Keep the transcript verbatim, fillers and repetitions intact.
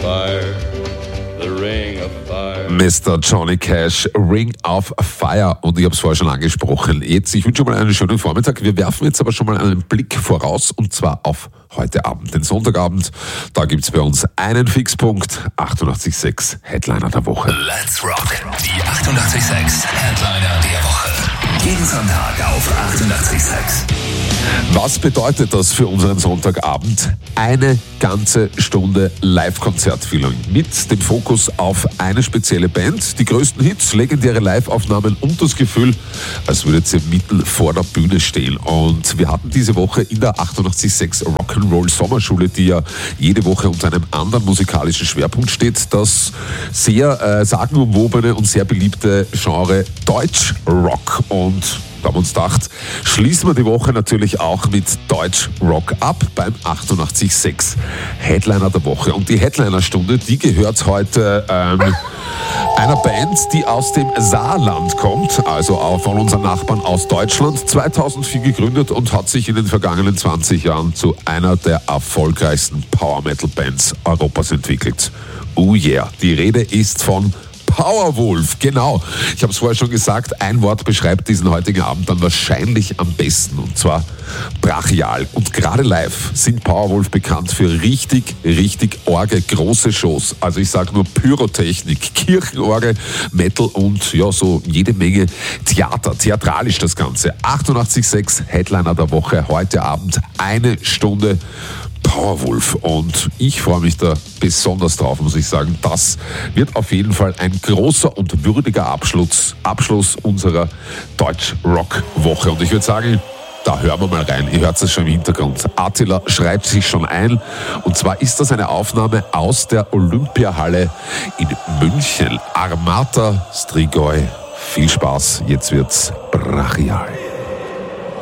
fire, the ring of fire. Mister Johnny Cash, Ring of Fire. Und ich habe es vorher schon angesprochen. Jetzt, ich wünsche schon mal einen schönen Vormittag. Wir werfen jetzt aber schon mal einen Blick voraus und zwar auf heute Abend, den Sonntagabend. Da gibt es bei uns einen Fixpunkt, achtundachtzig Komma sechs Headliner der Woche. Let's Rock, die achtundachtzig Komma sechs Headliner der Woche. Jeden Sonntag auf achtundachtzig Komma sechs. Was bedeutet das für unseren Sonntagabend? Eine ganze Stunde Live-Konzert-Feeling mit dem Fokus auf eine spezielle Band, die größten Hits, legendäre Live-Aufnahmen und das Gefühl, als würdet ihr mitten vor der Bühne stehen. Und wir hatten diese Woche in der achtundachtzig Komma sechs Rock'n'Roll Sommerschule, die ja jede Woche unter einem anderen musikalischen Schwerpunkt steht, das sehr äh, sagenumwobene und sehr beliebte Genre Deutsch-Rock. Und da haben wir uns gedacht, schließen wir die Woche natürlich auch mit Deutsch-Rock ab beim achtundachtzig Komma sechs Headliner der Woche. Und die Headliner-Stunde, die gehört heute ähm, einer Band, die aus dem Saarland kommt, also auch von unseren Nachbarn aus Deutschland, zweitausendvier gegründet und hat sich in den vergangenen zwanzig Jahren zu einer der erfolgreichsten Power-Metal-Bands Europas entwickelt. Oh yeah, die Rede ist von Powerwolf, genau. Ich habe es vorher schon gesagt, ein Wort beschreibt diesen heutigen Abend dann wahrscheinlich am besten, und zwar brachial. Und gerade live sind Powerwolf bekannt für richtig, richtig orge große Shows. Also ich sage nur Pyrotechnik, Kirchenorgel, Metal und ja, so jede Menge Theater, theatralisch das Ganze. achtundachtzig Komma sechs Headliner der Woche, heute Abend eine Stunde Powerwolf, und ich freue mich da besonders drauf, muss ich sagen. Das wird auf jeden Fall ein großer und würdiger Abschluss, Abschluss unserer Deutsch-Rock-Woche. Und ich würde sagen, da hören wir mal rein. Ihr hört es schon im Hintergrund. Attila schreibt sich schon ein. Und zwar ist das eine Aufnahme aus der Olympiahalle in München. Armata Strigoi. Viel Spaß, jetzt wird's brachial.